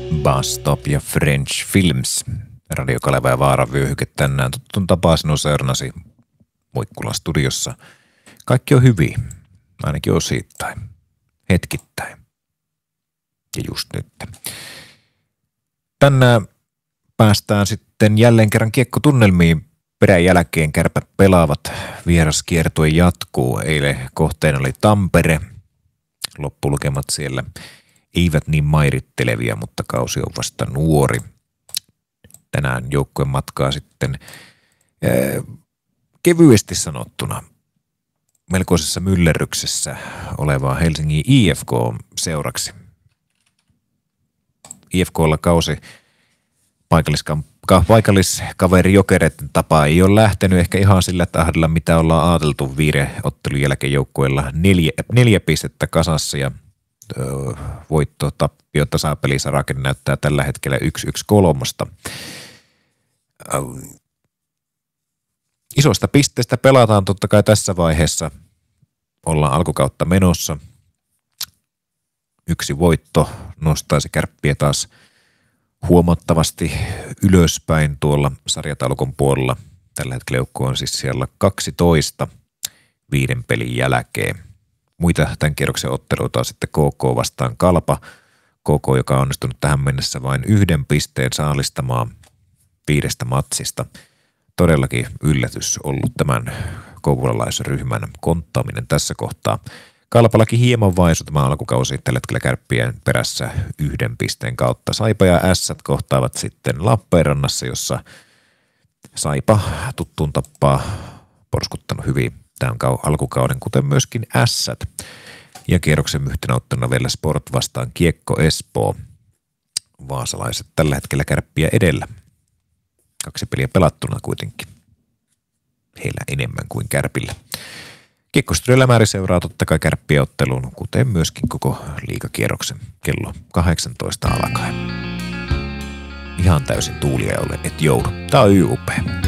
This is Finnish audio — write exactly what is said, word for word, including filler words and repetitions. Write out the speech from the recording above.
Bus Stop ja French Films. Radio Kaleva ja Vaara vyöhyke tänään tuttun tapaa sinun seurannasi Muikkulan studiossa. Kaikki on hyvin, ainakin osittain, hetkittäin ja just nyt. Tänään päästään sitten jälleen kerran kiekkotunnelmiin. Perän jälkeen Kärpät pelaavat, vieraskiertue jatkuu. Eilen kohteena oli Tampere. Loppulukemat siellä eivät niin mairittelevia, mutta kausi on vasta nuori. Tänään joukkueen matkaa sitten ää, kevyesti sanottuna melkoisessa myllerryksessä olevaa Helsingin I F K-seuraksi. I F K:lla kausi paikalliskaveri Jokereiden tapaa ei ole lähtenyt ehkä ihan sillä tahdilla, mitä ollaan ajateltu viiden ottelun jälkeen joukkueella neljä, neljä pistettä kasassa ja ö, voitto, tappio, tasapelisarake näyttää tällä hetkellä yksi yksi kolmosta. Isoista pisteistä pelataan totta kai tässä vaiheessa. Ollaan alkukautta menossa. Yksi voitto nostaisi Kärppiä taas huomattavasti ylöspäin tuolla sarjataulukon puolella. Tällä hetkellä joukkue on siis siellä kaksitoista viiden pelin jälkeen. Muita tämän kierroksen otteluita on sitten K K vastaan Kalpa. K K, joka on onnistunut tähän mennessä vain yhden pisteen saalistamaan viidestä matsista. Todellakin yllätys ollut tämän kouvolalaisryhmän konttaaminen tässä kohtaa. Kalpallakin hieman vaisu tämä alkukausi tällä hetkellä Kärppien perässä yhden pisteen kautta. Saipa ja Ässät kohtaavat sitten Lappeenrannassa, jossa Saipa tuttuun tappaa porskuttanut hyvin tämän alkukauden, kuten myöskin Ässät. Ja kierroksen yhtenä ottana vielä Sport vastaan Kiekko Espoo. Vaasalaiset tällä hetkellä Kärppiä edellä. Kaksi peliä pelattuna kuitenkin. Heillä enemmän kuin Kärpillä. Kiekkostudio Lämäri seuraa totta kai Kärppien otteluun, kuten myöskin koko liigakierroksen kello kahdeksantoista alkaen. Ihan täysin tuulia ei ole, et joudu. Tää on Y U P.